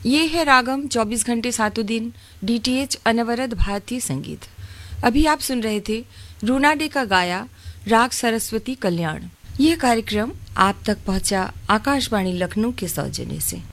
ये है रागम 24 घंटे सातों दिन डीटीएच अनवरत भारतीय संगीत। अभी आप सुन रहे थे रूना डे का गाया राग सरस्वती कल्याण। यह कार्यक्रम आप तक पहुंचा आकाशवाणी लखनऊ के सौजन्य से।